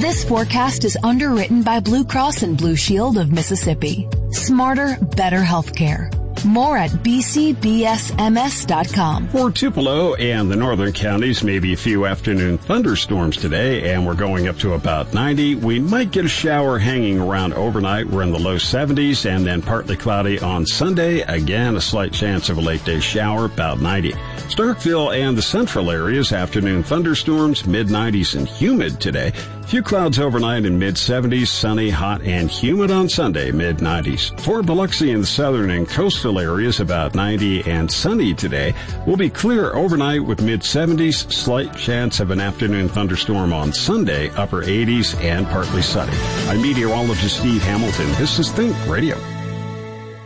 This forecast is underwritten by Blue Cross and Blue Shield of Mississippi. Smarter, better healthcare. More at bcbsms.com. For Tupelo and the northern counties, maybe a few afternoon thunderstorms today, and we're going up to about 90. We might get a shower hanging around overnight. We're in the low 70s, and then partly cloudy on Sunday. Again, a slight chance of a late-day shower, about 90. Starkville and the central areas, afternoon thunderstorms, mid-90s and humid today. Few clouds overnight in mid-70s, sunny, hot, and humid on Sunday, mid-90s. For Biloxi and the southern and coastal areas, about 90 and sunny today. Will be clear overnight with mid-70s, slight chance of an afternoon thunderstorm on Sunday, upper 80s, and partly sunny. I'm meteorologist Steve Hamilton. This is Think Radio.